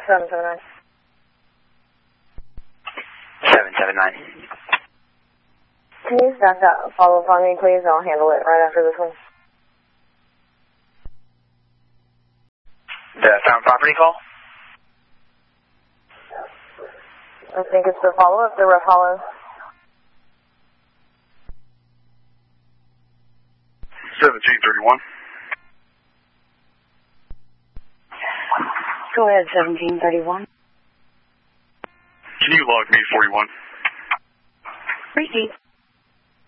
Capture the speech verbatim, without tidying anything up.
seven seven nine. seven seven nine. Can you stack that follow-up on me, please? I'll handle it right after this one. The found property call? I think it's the follow-up, the rough hollow. seventeen thirty-one. Go ahead, seventeen thirty-one. Can you log me forty-one? Repeat.